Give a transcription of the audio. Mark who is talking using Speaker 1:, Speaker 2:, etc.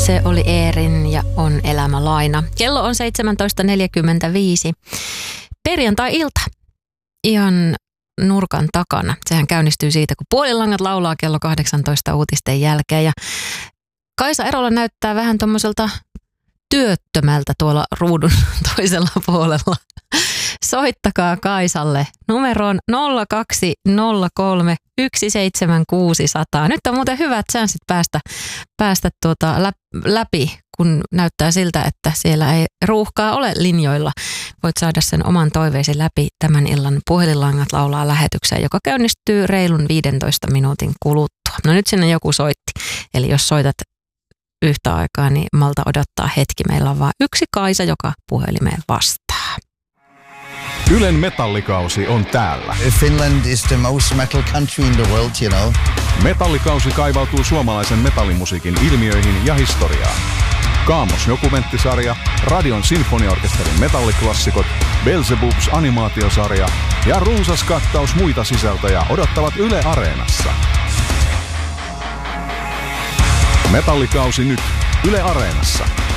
Speaker 1: Se oli Eerin ja on Elämä laina. Kello on 17.45. Perjantai-ilta. Ihan nurkan takana. Sehän käynnistyy siitä, kun Puolilangat laulaa kello 18 uutisten jälkeen. Ja Kaisa Erola näyttää vähän tommoselta työttömältä tuolla ruudun toisella puolella. Soittakaa Kaisalle numeroon 0203 17600. Nyt on muuten hyvät chanssit päästä läpi, kun näyttää siltä, että siellä ei ruuhkaa ole linjoilla. Voit saada sen oman toiveesi läpi tämän illan Puhelinlangat laulaa -lähetykseen, joka käynnistyy reilun 15 minuutin kuluttua. No nyt sinne joku soitti, eli jos soitat yhtä aikaa, niin malta odottaa hetki. Meillä on vain yksi Kaisa, joka puhelimeen vastaa.
Speaker 2: Ylen metallikausi on täällä.
Speaker 3: Finland is the most metal country in the world, you know.
Speaker 2: Metallikausi kaivautuu suomalaisen metallimusiikin ilmiöihin ja historiaan. Kaamos-dokumenttisarja, Radion sinfoniaorkesterin metalliklassikot, Beelzebubs animaatiosarja ja runsas kattaus muita sisältöjä odottavat Yle Areenassa. Metallikausi nyt Yle Areenassa.